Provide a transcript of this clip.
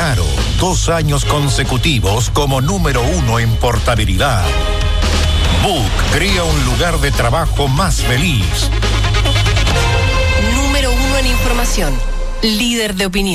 Claro, 2 años consecutivos como número 1 en portabilidad. Book crea un lugar de trabajo más feliz. Número 1 en información. Líder de opinión.